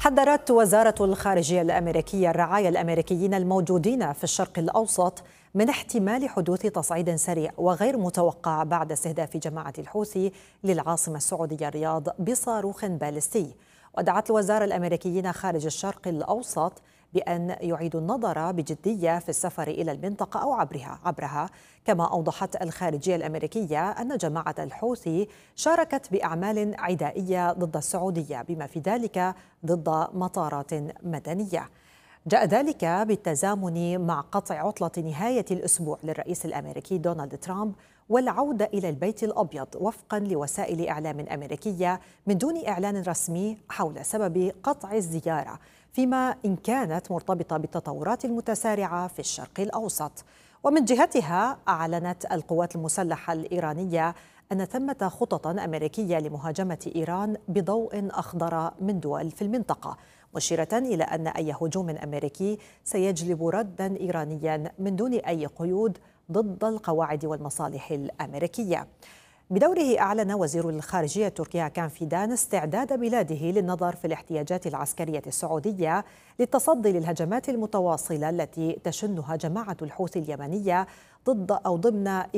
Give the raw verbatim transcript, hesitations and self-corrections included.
حذرت وزارة الخارجية الأمريكية الرعايا الأمريكيين الموجودين في الشرق الأوسط من احتمال حدوث تصعيد سريع وغير متوقع بعد استهداف جماعة الحوثي للعاصمة السعودية الرياض بصاروخ باليستي. ودعت الوزارة الأمريكيين خارج الشرق الأوسط بأن يعيدوا النظر بجدية في السفر إلى المنطقة أو عبرها عبرها كما أوضحت الخارجية الأمريكية أن جماعة الحوثي شاركت بأعمال عدائية ضد السعودية بما في ذلك ضد مطارات مدنية. جاء ذلك بالتزامن مع قطع عطلة نهاية الأسبوع للرئيس الأمريكي دونالد ترامب والعودة إلى البيت الأبيض وفقا لوسائل إعلام أمريكية من دون إعلان رسمي حول سبب قطع الزيارة، فيما إن كانت مرتبطة بالتطورات المتسارعة في الشرق الأوسط. ومن جهتها أعلنت القوات المسلحة الإيرانية أن ثمة خطط أمريكية لمهاجمة إيران بضوء أخضر من دول في المنطقة، مشيرة إلى أن أي هجوم أمريكي سيجلب ردا إيرانيا من دون أي قيود ضد القواعد والمصالح الأمريكية. بدوره أعلن وزير الخارجية التركي هاكان فيدان استعداد بلاده للنظر في الاحتياجات العسكرية السعودية للتصدي للهجمات المتواصلة التي تشنها جماعة الحوثي اليمنية ضد أو ضمن